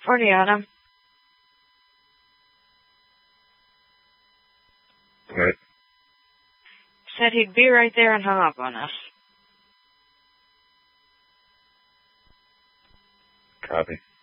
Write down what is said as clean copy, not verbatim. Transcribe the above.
40 on him. Right. Said he'd be right there and hung up on us. Copy.